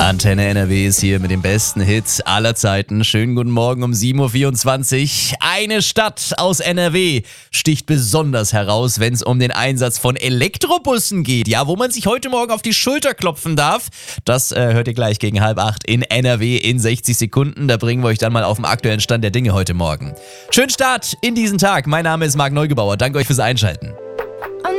Antenne NRW ist hier mit den besten Hits aller Zeiten. Schönen guten Morgen um 7.24 Uhr. Eine Stadt aus NRW sticht besonders heraus, wenn es um den Einsatz von Elektrobussen geht. Ja, wo man sich heute Morgen auf die Schulter klopfen darf. Das hört ihr gleich gegen 7:30 in NRW in 60 Sekunden. Da bringen wir euch dann mal auf den aktuellen Stand der Dinge heute Morgen. Schönen Start in diesen Tag. Mein Name ist Marc Neugebauer. Danke euch fürs Einschalten.